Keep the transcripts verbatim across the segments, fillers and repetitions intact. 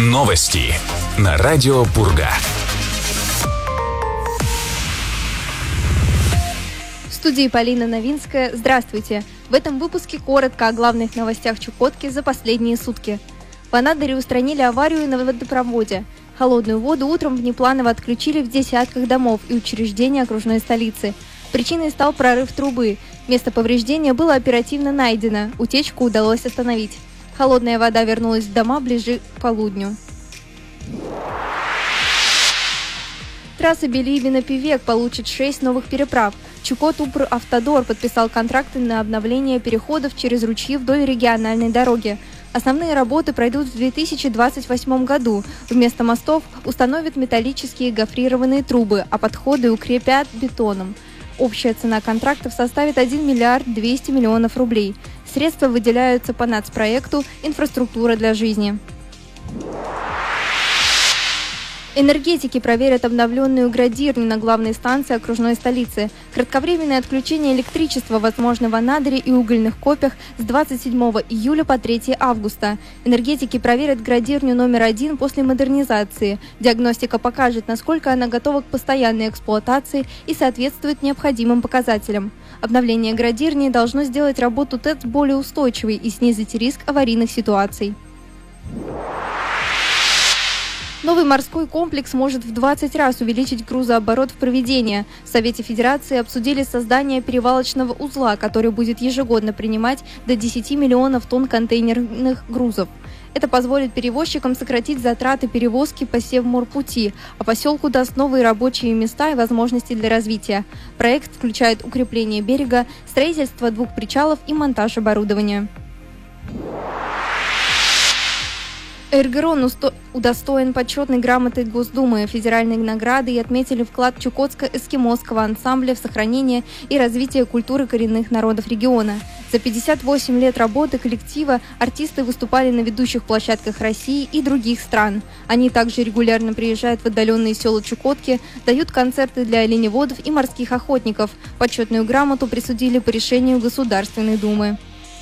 Новости на радио Пурга. В студии Полина Новинская. Здравствуйте. В этом выпуске коротко о главных новостях Чукотки за последние сутки. В Анадыре устранили аварию на водопроводе. Холодную воду утром внепланово отключили в десятках домов и учреждений окружной столицы. Причиной стал прорыв трубы. Место повреждения было оперативно найдено. Утечку удалось остановить. Холодная вода вернулась в дома ближе к полудню. Трасса Билибино-Певек получит шесть новых переправ. Чукотупр-Автодор подписал контракты на обновление переходов через ручьи вдоль региональной дороги. Основные работы пройдут в две тысячи двадцать восьмом году. Вместо мостов установят металлические гофрированные трубы, а подходы укрепят бетоном. Общая цена контрактов составит один миллиард двести миллионов рублей. Средства выделяются по нацпроекту «Инфраструктура для жизни». Энергетики проверят обновленную градирню на главной станции окружной столицы. Кратковременное отключение электричества возможно в Анадыре и угольных копях с двадцать седьмого июля по третьего августа. Энергетики проверят градирню номер один после модернизации. Диагностика покажет, насколько она готова к постоянной эксплуатации и соответствует необходимым показателям. Обновление градирни должно сделать работу ТЭЦ более устойчивой и снизить риск аварийных ситуаций. Новый морской комплекс может в двадцать раз увеличить грузооборот в Провидение. В Совете Федерации обсудили создание перевалочного узла, который будет ежегодно принимать до десяти миллионов тонн контейнерных грузов. Это позволит перевозчикам сократить затраты перевозки по Севморпути, а поселку даст новые рабочие места и возможности для развития. Проект включает укрепление берега, строительство двух причалов и монтаж оборудования. Эргерон удостоен почетной грамоты Госдумы, федеральной награды и отметили вклад чукотско-эскимосского ансамбля в сохранение и развитие культуры коренных народов региона. За пятьдесят восемь лет работы коллектива артисты выступали на ведущих площадках России и других стран. Они также регулярно приезжают в отдаленные села Чукотки, дают концерты для оленеводов и морских охотников. Почетную грамоту присудили по решению Государственной Думы.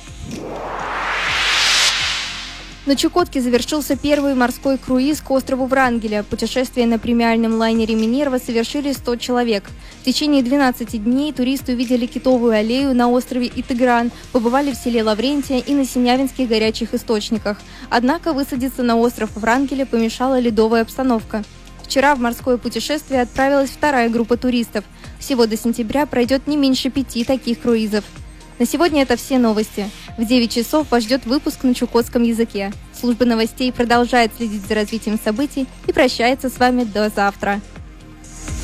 На Чукотке завершился первый морской круиз к острову Врангеля. Путешествие на премиальном лайнере «Минерва» совершили сто человек. В течение двенадцати дней туристы увидели китовую аллею на острове Итыгран, побывали в селе Лаврентия и на Синявинских горячих источниках. Однако высадиться на остров Врангеля помешала ледовая обстановка. Вчера в морское путешествие отправилась вторая группа туристов. Всего до сентября пройдет не меньше пяти таких круизов. На сегодня это все новости. В девять часов вас ждет выпуск на чукотском языке. Служба новостей продолжает следить за развитием событий и прощается с вами до завтра.